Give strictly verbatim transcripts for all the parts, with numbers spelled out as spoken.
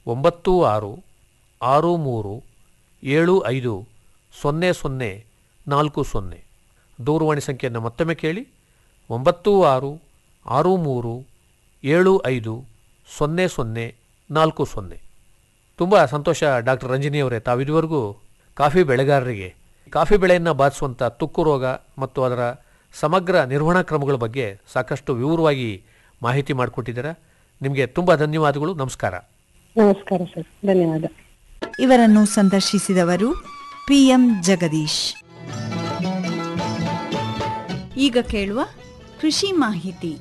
ಒಂಬತ್ತು ಆರು ಆರು ಮೂರು ಏಳು ಐದು ಸೊನ್ನೆ ಸೊನ್ನೆ ನಾಲ್ಕು ಸೊನ್ನೆ. ದೂರವಾಣಿ ಸಂಖ್ಯೆಯನ್ನು ಮತ್ತೊಮ್ಮೆ ಕೇಳಿ, ಒಂಬತ್ತು ಆರು ಆರು ಮೂರು ಏಳು ಐದು ಸೊನ್ನೆ ಸೊನ್ನೆ ನಾಲ್ಕು ಸೊನ್ನೆ. ತುಂಬ ಸಂತೋಷ ಡಾಕ್ಟರ್ ರಂಜಿನಿಯವರೇ, ತಾವಿದುವರೆಗೂ ಕಾಫಿ ಬೆಳೆಗಾರರಿಗೆ ಕಾಫಿ ಬೆಳೆಯನ್ನು ಬಾಧಿಸುವಂಥ ತುಕ್ಕು ರೋಗ ಮತ್ತು ಅದರ ಸಮಗ್ರ ನಿರ್ವಹಣಾ ಕ್ರಮಗಳ ಬಗ್ಗೆ ಸಾಕಷ್ಟು ವಿವರವಾಗಿ ಮಾಹಿತಿ ಮಾಡಿಕೊಟ್ಟಿದ್ದೀರಾ. ನಿಮಗೆ ತುಂಬ ಧನ್ಯವಾದಗಳು. ನಮಸ್ಕಾರ. ನಮಸ್ಕಾರ ಸರ್, ಧನ್ಯವಾದ. ಇವರನ್ನು ಸಂದರ್ಶಿಸಿದವರು ಪಿಎಂ ಜಗದೀಶ್. ಈಗ ಕೇಳುವ ಕೃಷಿ ಮಾಹಿತಿ.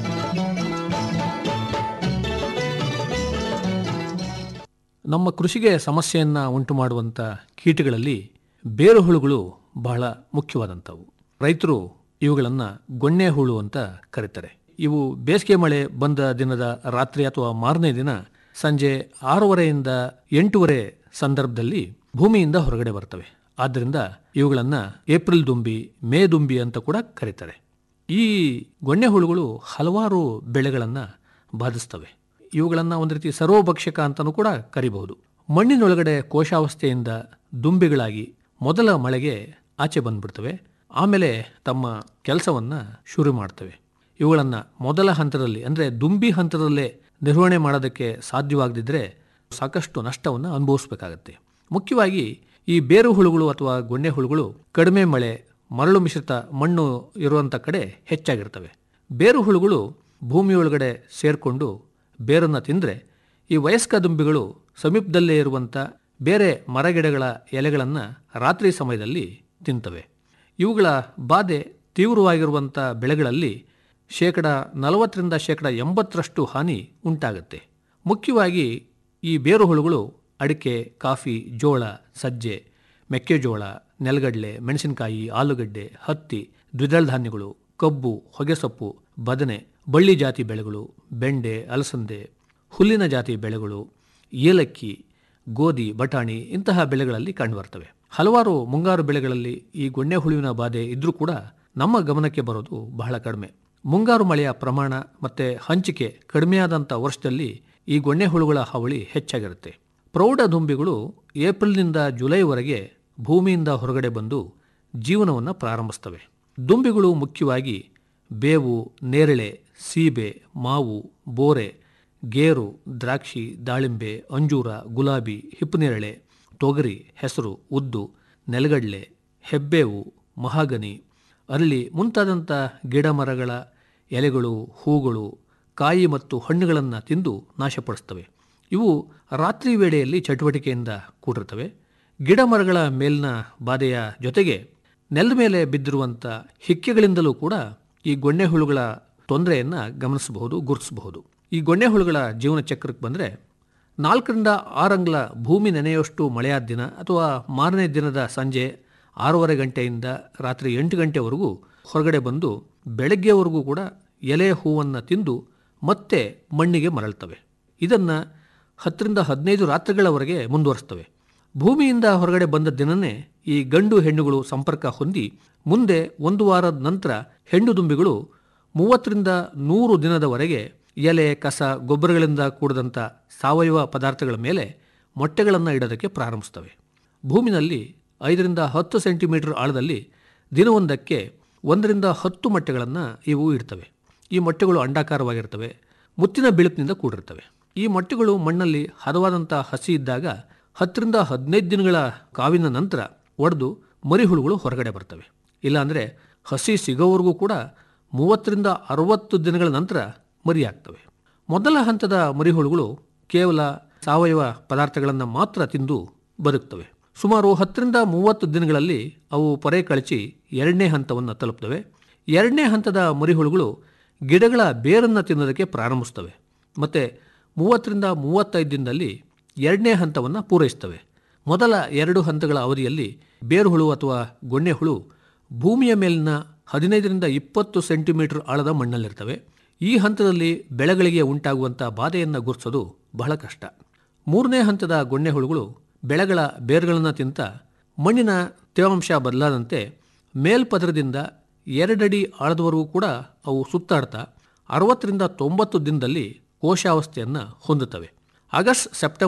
ನಮ್ಮ ಕೃಷಿಗೆ ಸಮಸ್ಯೆಯನ್ನು ಉಂಟು ಮಾಡುವಂಥ ಕೀಟಗಳಲ್ಲಿ ಬೇರುಹುಳುಗಳು ಬಹಳ ಮುಖ್ಯವಾದಂಥವು. ರೈತರು ಇವುಗಳನ್ನು ಗೊಣ್ಣೆ ಹುಳು ಅಂತ ಕರೀತಾರೆ. ಇವು ಬೇಸಿಗೆ ಮಳೆ ಬಂದ ದಿನದ ರಾತ್ರಿ ಅಥವಾ ಮಾರನೇ ದಿನ ಸಂಜೆ ಆರೂವರೆಯಿಂದ ಎಂಟೂವರೆ ಸಂದರ್ಭದಲ್ಲಿ ಭೂಮಿಯಿಂದ ಹೊರಗಡೆ ಬರ್ತವೆ. ಆದ್ದರಿಂದ ಇವುಗಳನ್ನು ಏಪ್ರಿಲ್ ದುಂಬಿ, ಮೇ ದುಂಬಿ ಅಂತ ಕೂಡ ಕರೀತಾರೆ. ಈ ಗೊಣ್ಣೆ ಹುಳುಗಳು ಹಲವಾರು ಬೆಳೆಗಳನ್ನು ಬಾಧಿಸ್ತವೆ. ಇವುಗಳನ್ನು ಒಂದು ರೀತಿ ಸರ್ವಭಕ್ಷಕ ಅಂತಲೂ ಕೂಡ ಕರಿಬಹುದು. ಮಣ್ಣಿನೊಳಗಡೆ ಕೋಶಾವಸ್ಥೆಯಿಂದ ದುಂಬಿಗಳಾಗಿ ಮೊದಲ ಮಳೆಗೆ ಆಚೆ ಬಂದ್ಬಿಡ್ತವೆ. ಆಮೇಲೆ ತಮ್ಮ ಕೆಲಸವನ್ನು ಶುರು ಮಾಡ್ತವೆ. ಇವುಗಳನ್ನು ಮೊದಲ ಹಂತದಲ್ಲಿ ಅಂದರೆ ದುಂಬಿ ಹಂತದಲ್ಲೇ ನಿರ್ವಹಣೆ ಮಾಡೋದಕ್ಕೆ ಸಾಧ್ಯವಾಗದಿದ್ದರೆ ಸಾಕಷ್ಟು ನಷ್ಟವನ್ನು ಅನುಭವಿಸಬೇಕಾಗತ್ತೆ. ಮುಖ್ಯವಾಗಿ ಈ ಬೇರು ಹುಳುಗಳು ಅಥವಾ ಗೊಣ್ಣೆ ಹುಳುಗಳು ಕಡಿಮೆ ಮಳೆ, ಮರಳು ಮಿಶ್ರಿತ ಮಣ್ಣು ಇರುವಂಥ ಕಡೆ ಹೆಚ್ಚಾಗಿರ್ತವೆ. ಬೇರು ಹುಳುಗಳು ಭೂಮಿಯೊಳಗಡೆ ಸೇರಿಕೊಂಡು ಬೇರನ್ನು ತಿಂದರೆ ಈ ವಯಸ್ಕ ದುಂಬಿಗಳು ಸಮೀಪದಲ್ಲೇ ಇರುವಂಥ ಬೇರೆ ಮರಗಿಡಗಳ ಎಲೆಗಳನ್ನು ರಾತ್ರಿ ಸಮಯದಲ್ಲಿ ತಿಂತವೆ. ಇವುಗಳ ಬಾಧೆ ತೀವ್ರವಾಗಿರುವಂಥ ಬೆಳೆಗಳಲ್ಲಿ ಶೇಕಡ ನಲವತ್ತರಿಂದ ಶೇಕಡ ಎಂಬತ್ತರಷ್ಟು ಹಾನಿ ಉಂಟಾಗುತ್ತೆ. ಮುಖ್ಯವಾಗಿ ಈ ಬೇರು ಹುಳುಗಳು ಅಡಿಕೆ, ಕಾಫಿ, ಜೋಳ, ಸಜ್ಜೆ, ಮೆಕ್ಕೆಜೋಳ, ನೆಲಗಡಲೆ, ಮೆಣಸಿನಕಾಯಿ, ಆಲೂಗಡ್ಡೆ, ಹತ್ತಿ, ದ್ವಿದಳ ಧಾನ್ಯಗಳು, ಕಬ್ಬು, ಹೊಗೆಸೊಪ್ಪು, ಬದನೆ, ಬಳ್ಳಿ ಜಾತಿ ಬೆಳೆಗಳು, ಬೆಂಡೆ, ಅಲಸಂದೆ, ಹುಲ್ಲಿನ ಜಾತಿ ಬೆಳೆಗಳು, ಏಲಕ್ಕಿ, ಗೋಧಿ, ಬಟಾಣಿ ಇಂತಹ ಬೆಳೆಗಳಲ್ಲಿ ಕಂಡುಬರ್ತವೆ. ಹಲವಾರು ಮುಂಗಾರು ಬೆಳೆಗಳಲ್ಲಿ ಈ ಗೊಣ್ಣೆ ಹುಳುವಿನ ಬಾಧೆ ಇದ್ರೂ ಕೂಡ ನಮ್ಮ ಗಮನಕ್ಕೆ ಬರೋದು ಬಹಳ ಕಡಿಮೆ. ಮುಂಗಾರು ಮಳೆಯ ಪ್ರಮಾಣ ಮತ್ತು ಹಂಚಿಕೆ ಕಡಿಮೆಯಾದಂಥ ವರ್ಷದಲ್ಲಿ ಈ ಗೊಣ್ಣೆ ಹುಳುಗಳ ಹಾವಳಿ ಹೆಚ್ಚಾಗಿರುತ್ತೆ. ಪ್ರೌಢ ದುಂಬಿಗಳು ಏಪ್ರಿಲ್ನಿಂದ ಜುಲೈವರೆಗೆ ಭೂಮಿಯಿಂದ ಹೊರಗಡೆ ಬಂದು ಜೀವನವನ್ನು ಪ್ರಾರಂಭಿಸ್ತವೆ. ದುಂಬಿಗಳು ಮುಖ್ಯವಾಗಿ ಬೇವು, ನೇರಳೆ, ಸೀಬೆ, ಮಾವು, ಬೋರೆ, ಗೇರು, ದ್ರಾಕ್ಷಿ, ದಾಳಿಂಬೆ, ಅಂಜೂರ, ಗುಲಾಬಿ, ಹಿಪ್ಪನೇರಳೆ, ತೊಗರಿ, ಹೆಸರು, ಉದ್ದು, ನೆಲಗಡಲೆ, ಹೆಬ್ಬೇವು, ಮಹಾಗನಿ, ಅರಳಿ ಮುಂತಾದಂಥ ಗಿಡ ಮರಗಳ ಎಲೆಗಳು, ಹೂಗಳು, ಕಾಯಿ ಮತ್ತು ಹಣ್ಣುಗಳನ್ನು ತಿಂದು ನಾಶಪಡಿಸ್ತವೆ. ಇವು ರಾತ್ರಿ ವೇಳೆಯಲ್ಲಿ ಚಟುವಟಿಕೆಯಿಂದ ಕೂಡಿರ್ತವೆ. ಗಿಡ ಮರಗಳ ಮೇಲಿನ ಬಾಧೆಯ ಜೊತೆಗೆ ನೆಲದ ಮೇಲೆ ಬಿದ್ದಿರುವಂಥ ಹಿಕ್ಕೆಗಳಿಂದಲೂ ಕೂಡ ಈ ಗೊಣ್ಣೆ ಹುಳುಗಳ ತೊಂದರೆಯನ್ನು ಗಮನಿಸಬಹುದು, ಗುರುತಿಸಬಹುದು. ಈ ಗೊಣ್ಣೆ ಹುಳುಗಳ ಜೀವನ ಚಕ್ರಕ್ಕೆ ಬಂದರೆ ನಾಲ್ಕರಿಂದ ಆರು ಅಂಗ್ಲ ಭೂಮಿ ನೆನೆಯುವಷ್ಟು ಮಳೆಯಾದ ದಿನ ಅಥವಾ ಮಾರನೇ ದಿನದ ಸಂಜೆ ಆರೂವರೆ ಗಂಟೆಯಿಂದ ರಾತ್ರಿ ಎಂಟು ಗಂಟೆವರೆಗೂ ಹೊರಗಡೆ ಬಂದು ಬೆಳಗ್ಗೆವರೆಗೂ ಕೂಡ ಎಲೆ ಹೂವನ್ನು ತಿಂದು ಮತ್ತೆ ಮಣ್ಣಿಗೆ ಮರಳ್ತವೆ. ಇದನ್ನು ಹತ್ತರಿಂದ ಹದಿನೈದು ರಾತ್ರಿಗಳವರೆಗೆ ಮುಂದುವರಿಸ್ತವೆ. ಭೂಮಿಯಿಂದ ಹೊರಗಡೆ ಬಂದ ದಿನವೇ ಈ ಗಂಡು ಹೆಣ್ಣುಗಳು ಸಂಪರ್ಕ ಹೊಂದಿ ಮುಂದೆ ಒಂದು ವಾರದ ನಂತರ ಹೆಣ್ಣು ದುಂಬಿಗಳು ಮೂವತ್ತರಿಂದ ನೂರು ದಿನದವರೆಗೆ ಎಲೆ, ಕಸ, ಗೊಬ್ಬರಗಳಿಂದ ಕೂಡಿದಂಥ ಸಾವಯವ ಪದಾರ್ಥಗಳ ಮೇಲೆ ಮೊಟ್ಟೆಗಳನ್ನು ಇಡೋದಕ್ಕೆ ಪ್ರಾರಂಭಿಸ್ತವೆ. ಭೂಮಿನಲ್ಲಿ ಐದರಿಂದ ಹತ್ತು ಸೆಂಟಿಮೀಟರ್ ಆಳದಲ್ಲಿ ದಿನವೊಂದಕ್ಕೆ ಒಂದರಿಂದ ಹತ್ತು ಮೊಟ್ಟೆಗಳನ್ನು ಇವು ಇಡ್ತವೆ. ಈ ಮೊಟ್ಟೆಗಳು ಅಂಡಾಕಾರವಾಗಿರ್ತವೆ, ಮುತ್ತಿನ ಬಿಳುಪಿನಿಂದ ಕೂಡಿರ್ತವೆ. ಈ ಮೊಟ್ಟೆಗಳು ಮಣ್ಣಲ್ಲಿ ಹದವಾದಂಥ ಹಸಿ ಇದ್ದಾಗ ಹತ್ತರಿಂದ ಹದಿನೈದು ದಿನಗಳ ಕಾವಿನ ನಂತರ ಒಡೆದು ಮರಿಹುಳುಗಳು ಹೊರಗಡೆ ಬರ್ತವೆ. ಇಲ್ಲಾಂದರೆ ಹಸಿ ಸಿಗೋವರೆಗೂ ಕೂಡ ಮೂವತ್ತರಿಂದ ಅರವತ್ತು ದಿನಗಳ ನಂತರ ಮರಿಯಾಗ್ತವೆ. ಮೊದಲ ಹಂತದ ಮರಿಹುಳುಗಳು ಕೇವಲ ಸಾವಯವ ಪದಾರ್ಥಗಳನ್ನು ಮಾತ್ರ ತಿಂದು ಬದುಕ್ತವೆ. ಸುಮಾರು ಹತ್ತರಿಂದ ಮೂವತ್ತು ದಿನಗಳಲ್ಲಿ ಅವು ಪೊರೆ ಕಳಚಿ ಎರಡನೇ ಹಂತವನ್ನು ತಲುಪ್ತವೆ. ಎರಡನೇ ಹಂತದ ಮರಿಹುಳುಗಳು ಗಿಡಗಳ ಬೇರನ್ನು ತಿನ್ನೋದಕ್ಕೆ ಪ್ರಾರಂಭಿಸ್ತವೆ ಮತ್ತು ಮೂವತ್ತರಿಂದ ಮೂವತ್ತೈದು ದಿನದಲ್ಲಿ ಎರಡನೇ ಹಂತವನ್ನು ಪೂರೈಸ್ತವೆ. ಮೊದಲ ಎರಡು ಹಂತಗಳ ಅವಧಿಯಲ್ಲಿ ಬೇರುಹುಳು ಅಥವಾ ಗೊಣ್ಣೆ ಹುಳು ಭೂಮಿಯ ಮೇಲಿನ ಹದಿನೈದರಿಂದ ಇಪ್ಪತ್ತು ಸೆಂಟಿಮೀಟರ್ ಆಳದ ಮಣ್ಣಲ್ಲಿರ್ತವೆ. ಈ ಹಂತದಲ್ಲಿ ಬೆಳೆಗಳಿಗೆ ಉಂಟಾಗುವಂಥ ಬಾಧೆಯನ್ನು ಗುರುತಿಸೋದು ಬಹಳ ಕಷ್ಟ. ಮೂರನೇ ಹಂತದ ಗೊಣ್ಣೆ ಹುಳುಗಳು ಬೆಳೆಗಳ ಬೇರುಗಳನ್ನು ತಿಂತ ಮಣ್ಣಿನ ತೇವಾಂಶ ಬದಲಾದಂತೆ ಮೇಲ್ಪದರದಿಂದ ಎರಡಡಿ ಆಳದವರೆಗೂ ಕೂಡ ಅವು ಸುತ್ತಾಡ್ತಾ ಅರವತ್ತರಿಂದ ತೊಂಬತ್ತು ದಿನದಲ್ಲಿ ಕೋಶಾವಸ್ಥೆಯನ್ನು ಹೊಂದುತ್ತವೆ. August September